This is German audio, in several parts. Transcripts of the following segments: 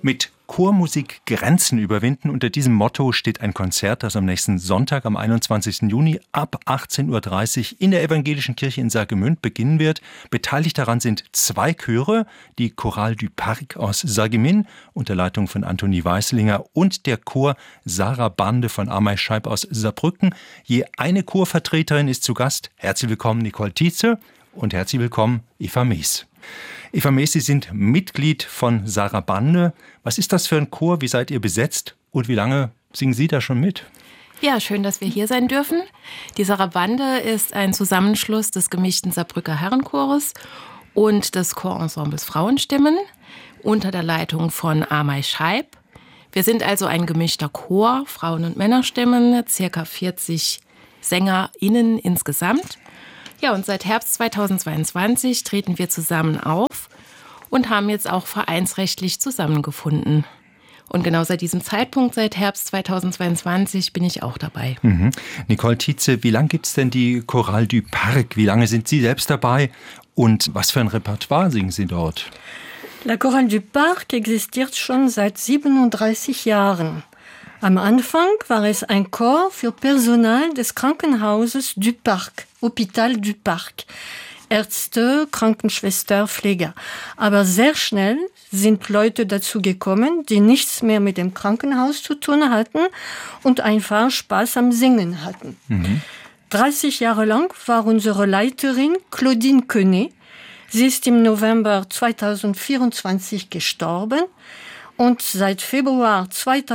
Mit Chormusik Grenzen überwinden. Unter diesem Motto steht ein Konzert, das am nächsten Sonntag, am 21. Juni ab 18.30 Uhr in der Evangelischen Kirche in Saargemünd beginnen wird. Beteiligt daran sind 2 Chöre, die Chorale du Parc aus Saargemünd unter Leitung von Antoni Weislinger und der Chor Sarabande von Ameischeib aus Saarbrücken. Je eine Chorvertreterin ist zu Gast. Herzlich willkommen Nicole Tietze und herzlich willkommen Eva Mees. Eva Mees, Sie sind Mitglied von Sarabande. Was ist das für ein Chor? Wie seid ihr besetzt? Und wie lange singen Sie da schon mit? Ja, schön, dass wir hier sein dürfen. Die Sarabande ist ein Zusammenschluss des gemischten Saarbrücker Herrenchores und des Chorensembles Frauenstimmen unter der Leitung von Ameischeib. Wir sind also ein gemischter Chor, Frauen- und Männerstimmen, ca. 40 SängerInnen insgesamt. Ja, und seit Herbst 2022 treten wir zusammen auf und haben jetzt auch vereinsrechtlich zusammengefunden. Und genau seit diesem Zeitpunkt, seit Herbst 2022, bin ich auch dabei. Nicole Tietze, wie lange gibt es denn die Chorale du Parc? Wie lange sind Sie selbst dabei? Und was für ein Repertoire singen Sie dort? La Chorale du Parc existiert schon seit 37 Jahren. Am Anfang war es ein Chor für Personal des Krankenhauses du Parc, Hôpital du Parc. Ärzte, Krankenschwester, Pfleger. Aber sehr schnell sind Leute dazu gekommen, die nichts mehr mit dem Krankenhaus zu tun hatten und einfach Spaß am Singen hatten. 30 Jahre lang war unsere Leiterin Claudine Quenet. Sie ist im November 2024 gestorben. Und seit Februar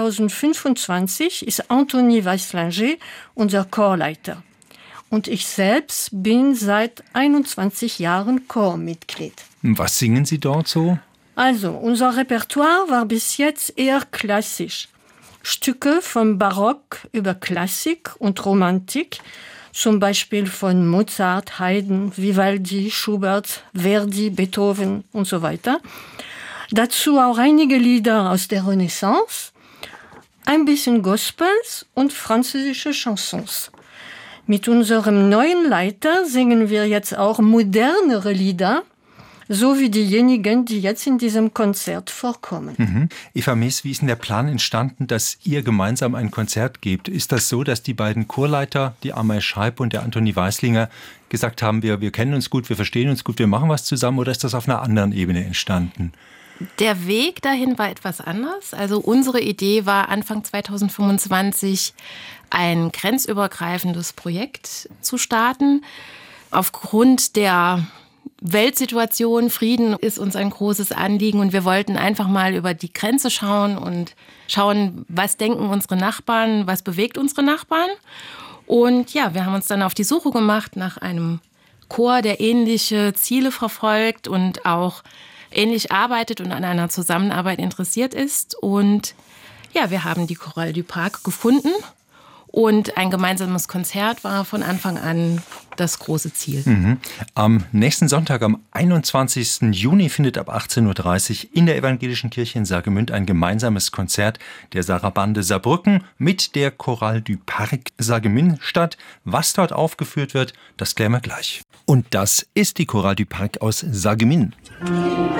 2025 ist Antoni Weislinger unser Chorleiter. Und ich selbst bin seit 21 Jahren Chormitglied. Was singen Sie dort so? Also, unser Repertoire war bis jetzt eher klassisch. Stücke vom Barock über Klassik und Romantik, zum Beispiel von Mozart, Haydn, Vivaldi, Schubert, Verdi, Beethoven und so weiter. Dazu auch einige Lieder aus der Renaissance, ein bisschen Gospels und französische Chansons. Mit unserem neuen Leiter singen wir jetzt auch modernere Lieder, so wie diejenigen, die jetzt in diesem Konzert vorkommen. Eva Mees, wie ist denn der Plan entstanden, dass ihr gemeinsam ein Konzert gebt? Ist das so, dass die beiden Chorleiter, die Ameischeib und der Antoni Weislinger, gesagt haben, wir kennen uns gut, wir verstehen uns gut, wir machen was zusammen, oder ist das auf einer anderen Ebene entstanden? Der Weg dahin war etwas anders. Also unsere Idee war, Anfang 2025 ein grenzübergreifendes Projekt zu starten. Aufgrund der Weltsituation, Frieden ist uns ein großes Anliegen und wir wollten einfach mal über die Grenze schauen und schauen, was denken unsere Nachbarn, was bewegt unsere Nachbarn. Und ja, wir haben uns dann auf die Suche gemacht nach einem Chor, der ähnliche Ziele verfolgt und auch ähnlich arbeitet und an einer Zusammenarbeit interessiert ist. Und ja, wir haben die Chorale du Parc gefunden und ein gemeinsames Konzert war von Anfang an das große Ziel. Am nächsten Sonntag, am 21. Juni, findet ab 18.30 Uhr in der Evangelischen Kirche in Saargemünd ein gemeinsames Konzert der Sarabande Saarbrücken mit der Chorale du Parc Saargemünd statt. Was dort aufgeführt wird, das klären wir gleich. Und das ist die Chorale du Parc aus Saargemünd.